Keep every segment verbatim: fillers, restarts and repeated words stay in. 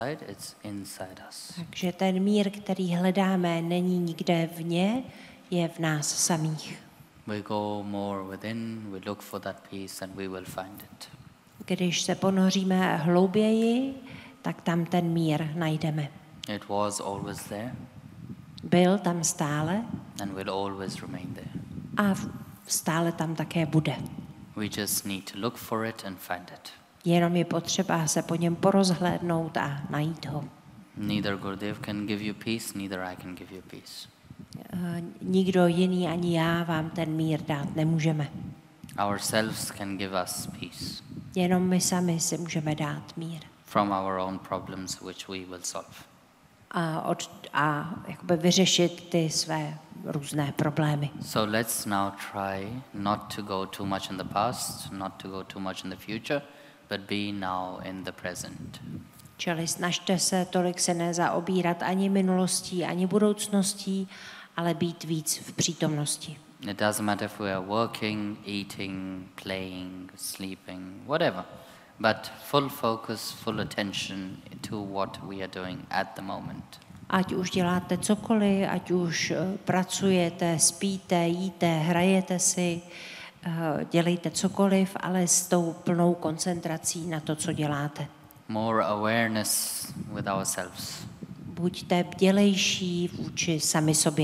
it's inside us. Takže ten mír, který hledáme, není nikde vně, je v nás samých. We go more within, we look for that peace and we will find it. Když se ponoříme hlouběji, tak tam ten mír najdeme. It was always there Byl tam stále and will always remain there. a stále tam také bude. We just need to look for it and find it. Jenom je potřeba se po něm porozhlédnout a najít ho. Neither Gurudev can give you peace, neither I can give you peace. Uh, nikdo jiný ani já vám ten mír dát nemůžeme. Ourselves can give us peace Jenom my sami si můžeme dát mír. from our own problems which we will solve. A, od, a jakoby vyřešit ty své různé problémy. So let's now try not to go too much in the past, not to go too much in the future, but be now in the present. Čili snažte se tolik se nezaobírat ani minulostí, ani budoucností, ale být víc v přítomnosti. It doesn't matter if we are working, eating, playing, sleeping, whatever, but full focus, full attention to what we are doing at the moment. Ať už děláte cokoliv, ať už uh, pracujete, spíte, jíte, hrajete si, uh, dělejte cokoliv, ale s tou plnou koncentrací na to, co děláte. More awareness with ourselves. Buďte bdělejší vůči sami sobě.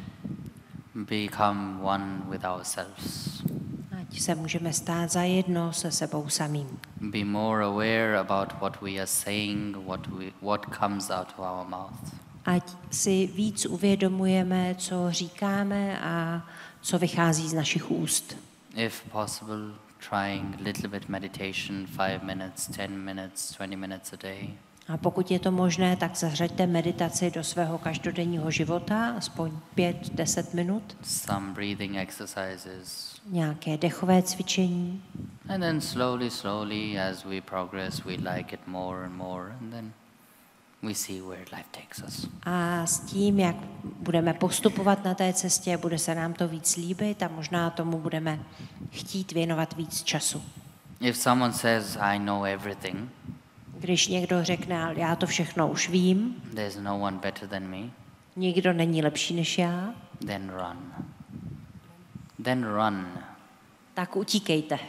Become one with ourselves. Ať se můžeme stát zajedno se sebou samým. Be more aware about what we are saying, what we, what comes out of our mouth. Ať si víc uvědomujeme, co říkáme a co vychází z našich úst. If possible, trying a little bit meditation, five minutes, ten minutes, twenty minutes a day. A pokud je to možné, tak zařaďte meditaci do svého každodenního života, aspoň pět, deset minut. Some breathing exercises. Nějaké dechové cvičení. And then slowly, slowly, as we progress, we like it more and more, and then we see where life takes us. A s tím, jak budeme postupovat na té cestě, bude se nám to víc líbit a možná tomu budeme chtít věnovat víc času. If someone says, I know everything, Když někdo řekne, ale já to všechno už vím, there's no one better than me, nikdo není lepší než já, then run. Then run. tak utíkejte.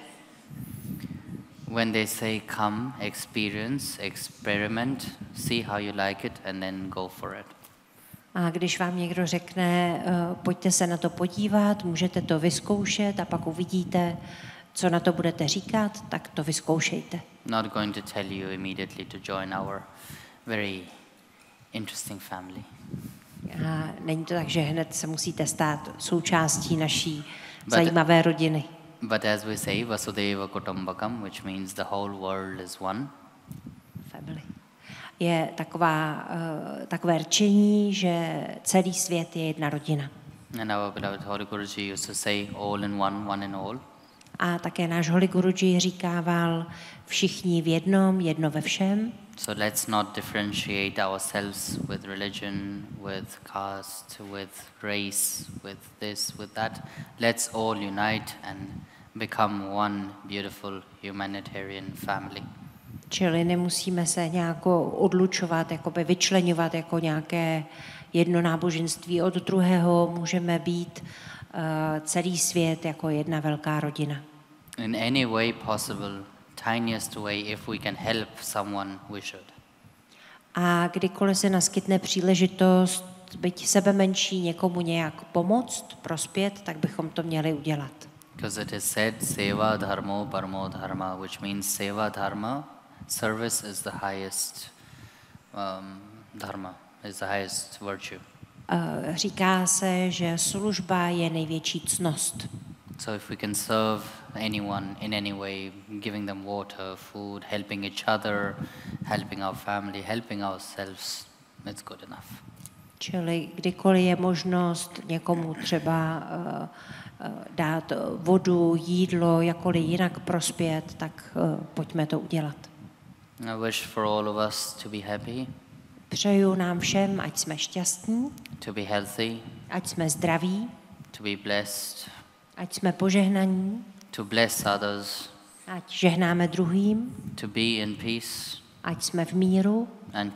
When they say come, experience, experiment, see how you like it, and then go for it. A když vám někdo řekne, uh, pojďte se na to podívat, můžete to vyzkoušet a pak uvidíte, co na to budete říkat, tak to vyzkoušejte. Not going to tell you immediately to join our very interesting family. A není to tak, že hned se musíte stát součástí naší But- zajímavé rodiny. But as we say, Vasudeva Kutumbakam, which means the whole world is one. Family. Je taková, uh, takové rčení, že celý svět je jedna rodina. And our beloved Holy Guruji used to say, all in one, one in all. A také náš Holy Guruji říkával, všichni v jednom, jedno ve všem. So let's not differentiate ourselves with religion, with caste, with race, with this, with that. Let's all unite and become one beautiful humanitarian family. Čili nemusíme se nějak odlučovat, jakoby vyčleňovat jako nějaké jedno náboženství od druhého. Můžeme být uh, celý svět jako jedna velká rodina. In any way possible, tiniest way, if we can help someone, we should. A kdykoliv se naskytne příležitost, byť sebe menší, někomu nějak pomoct, prospět, tak bychom to měli udělat. Because it is said, seva dharmo paramo dharma, which means seva dharma, service is the highest um, dharma, is the highest virtue. Uh, říká se, že služba je největší ctnost. So if we can serve anyone in any way, giving them water, food, helping each other, helping our family, helping ourselves, it's good enough. Čili kdykoliv je možnost někomu třeba uh, uh, dát vodu, jídlo, jakkoliv jinak prospět, tak uh, pojďme to udělat. I wish for all of us to be happy, Přeju nám všem, ať jsme šťastní, to be healthy, ať jsme zdraví, to be blessed, ať jsme požehnaní, to bless others, ať žehnáme druhým, to be in peace, ať jsme v míru and